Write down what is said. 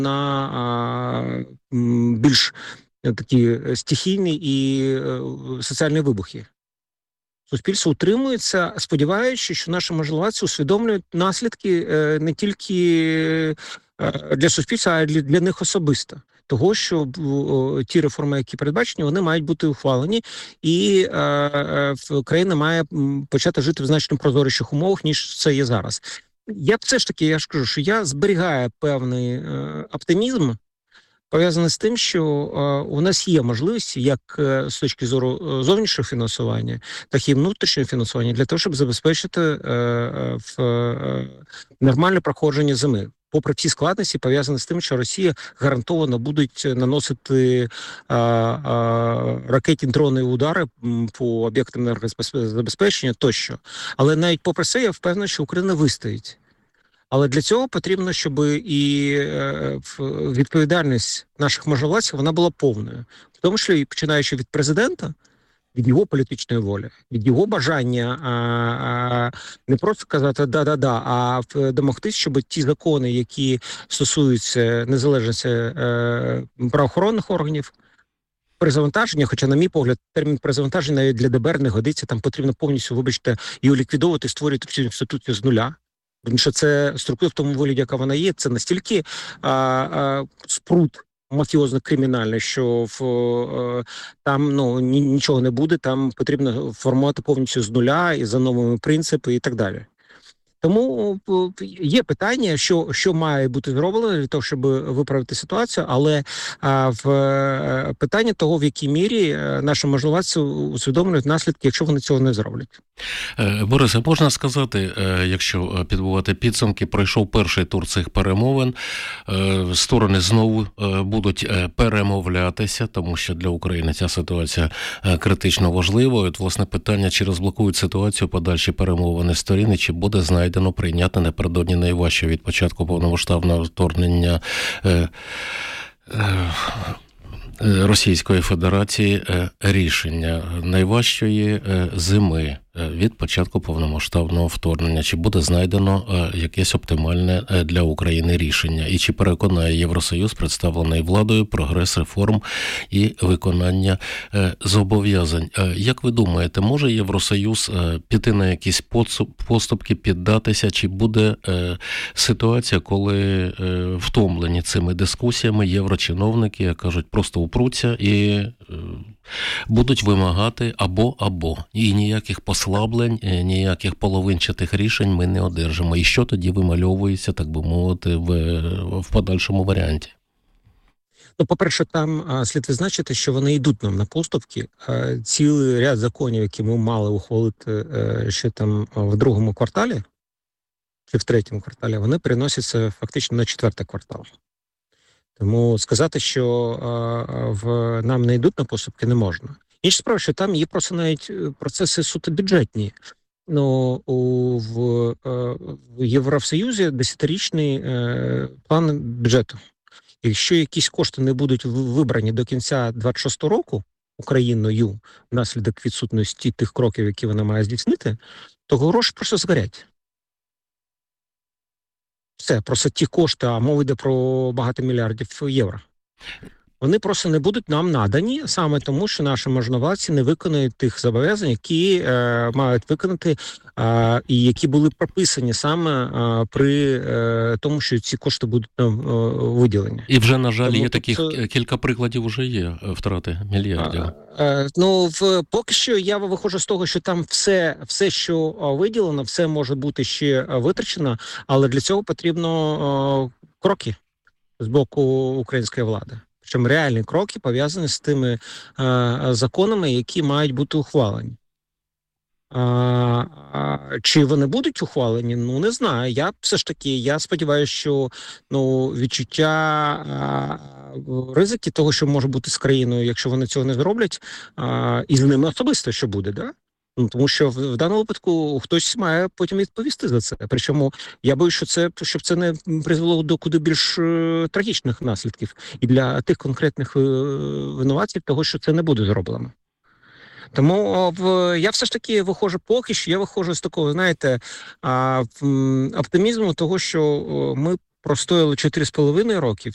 більш такі стихійні і соціальні вибухи. Суспільство утримується, сподіваючись, що наші можновладці усвідомлюють наслідки не тільки для суспільства, а й для них особисто. Того, що ті реформи, які передбачені, вони мають бути ухвалені, і країна має почати жити в значно прозоріших умовах, ніж це є зараз. Я все ж таки, я ж кажу, що я зберігаю певний оптимізм, пов'язаний з тим, що у нас є можливості, як з точки зору зовнішнього фінансування, так і внутрішнього фінансування, для того, щоб забезпечити нормальне проходження зими. Попри всі складності, пов'язані з тим, що Росія гарантовано будуть наносити ракетні дрони удари по об'єктам енергозабезпечення тощо. Але навіть попри це, я впевнений, що Україна вистоїть. Але для цього потрібно, щоб і відповідальність наших можновладців, вона була повною. В тому числі, починаючи від президента, від його політичної волі, від його бажання не просто казати «да-да-да», а домогтись, щоб ті закони, які стосуються незалежності правоохоронних органів, перезавантаження, хоча, на мій погляд, термін перезавантаження навіть для ДБР не годиться, там потрібно повністю, вибачте, її ліквідовувати, створювати цю інституцію з нуля. Тому що це структура в тому вигляді, яка вона є, це настільки спрут мафіозно-кримінальний, що там нічого не буде, там потрібно формувати повністю з нуля і за новими принципами і так далі. Тому є питання, що має бути зроблено для того, щоб виправити ситуацію, але в питання того, в якій мірі наші можновладці усвідомлюють наслідки, якщо вони цього не зроблять. Борисе, можна сказати, якщо підбивати підсумки, пройшов перший тур цих перемовин, сторони знову будуть перемовлятися, тому що для України ця ситуація критично важлива. От, власне, питання, чи розблокують ситуацію подальші перемовини сторін, і чи буде знайдено прийнятне напередодні найважче від початку повномасштабного вторгнення Російської Федерації рішення найважчої зими від початку повномасштабного вторгнення. Чи буде знайдено якесь оптимальне для України рішення? І чи переконає Євросоюз, представлений владою, прогрес реформ і виконання зобов'язань? Як ви думаєте, може Євросоюз піти на якісь поступки, піддатися? Чи буде ситуація, коли втомлені цими дискусіями єврочиновники, як кажуть, просто упруться і будуть вимагати або і ніяких послаблень, ніяких половинчатих рішень ми не одержимо. І що тоді вимальовується, так би мовити, в подальшому варіанті? Ну, по-перше, там слід відзначити, що вони йдуть нам на поступки. Цілий ряд законів, які ми мали ухвалити ще там в другому кварталі, чи в третьому кварталі, вони переносяться фактично на четвертий квартал. Тому сказати, що нам не йдуть на поступки, не можна. Інша справа, що там є просто навіть процеси суто бюджетні. В Євросоюзі 10-річний план бюджету. Якщо якісь кошти не будуть вибрані до кінця 26-го року Україною внаслідок відсутності тих кроків, які вона має здійснити, то гроші просто згорять. Все, просто ті кошти, а мова йде про багато мільярдів євро. Вони просто не будуть нам надані саме тому, що наші можновладці не виконують тих зобов'язань, які мають виконати і які були прописані саме при тому, що ці кошти будуть виділені. І вже, на жаль, є таких кілька прикладів вже є втрати мільярдів. Поки що я виходжу з того, що там все, що виділено, все може бути ще витрачено, але для цього потрібно кроки з боку української влади. Причому реальні кроки пов'язані з тими законами, які мають бути ухвалені. Чи вони будуть ухвалені? Ну, не знаю. Я все ж таки, я сподіваюся, що відчуття ризики того, що може бути з країною, якщо вони цього не зроблять, і з ними особисто що буде, да? Ну, тому що в даному випадку хтось має потім відповісти за це. Причому я боюсь, щоб це не призвело до куди більш трагічних наслідків і для тих конкретних винуватців того, що це не буде зроблено. Тому я все ж таки виходжу поки що, я виходжу з такого, знаєте, оптимізму того, що ми простояли 4,5 роки